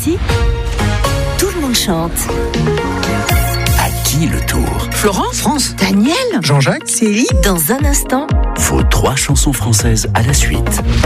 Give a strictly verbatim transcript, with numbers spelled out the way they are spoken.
Ici, tout le monde chante. À qui le tour? Florent, France, Daniel, Jean-Jacques, Céline. dans un instant, Vos trois chansons françaises à la suite.